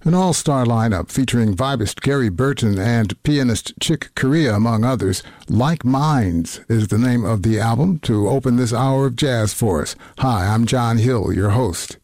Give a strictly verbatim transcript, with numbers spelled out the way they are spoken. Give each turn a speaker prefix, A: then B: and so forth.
A: An all-star lineup featuring vibist Gary Burton and pianist Chick Corea, among others. Like Minds is the name of the album to open this hour of jazz for us. Hi, I'm John Hill, your host.